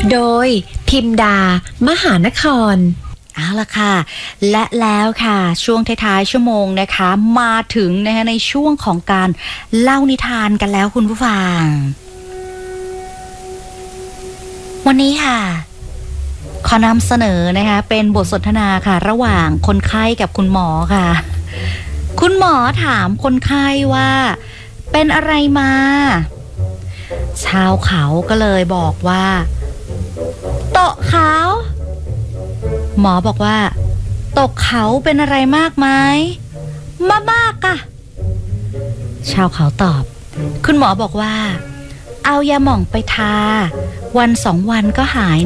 โดยพิมดามหานครเอาล่ะค่ะและแล้วค่ะช่วงท้ายๆชั่วโมงนะคะมาถึงนะคะในช่วงของการเล่านิทานกันแล้วคุณผู้ฟังวันนี้ค่ะขอนำเสนอนะคะเป็นบทสนทนาค่ะระหว่างคนไข้กับคุณหมอค่ะคุณหมอถามคนไข้ว่าเป็นอะไรมาชาวเขาก็เลยบอกว่าตกเขาหมอบอกว่าตกเขาเป็นอะไรมากไหมมากๆอะชาวเขาตอบคุณหมอบอกว่าเอายาหม่องไปทาวัน2 วันก็หาย